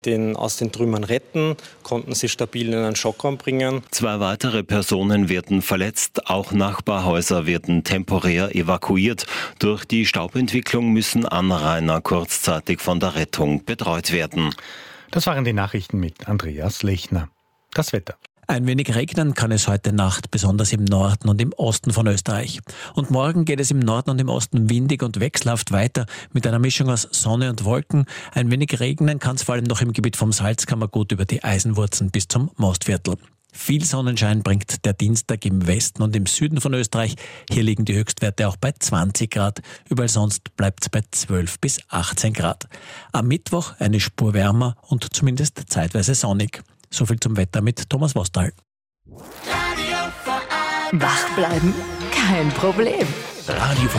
den aus den Trümmern retten, konnten sie stabil in einen Schockraum bringen. 2 weitere Personen werden verletzt, auch Nachbarhäuser werden temporär evakuiert. Durch die Staubentwicklung müssen Anrainer kurzzeitig von der Rettung betreut werden. Das waren die Nachrichten mit Andreas Lechner. Das Wetter. Ein wenig regnen kann es heute Nacht, besonders im Norden und im Osten von Österreich. Und morgen geht es im Norden und im Osten windig und wechselhaft weiter mit einer Mischung aus Sonne und Wolken. Ein wenig regnen kann es vor allem noch im Gebiet vom Salzkammergut über die Eisenwurzen bis zum Mostviertel. Viel Sonnenschein bringt der Dienstag im Westen und im Süden von Österreich. Hier liegen die Höchstwerte auch bei 20 Grad. Überall sonst bleibt es bei 12 bis 18 Grad. Am Mittwoch eine Spur wärmer und zumindest zeitweise sonnig. So viel zum Wetter mit Thomas Wostal. Wach bleiben? Kein Problem. Radio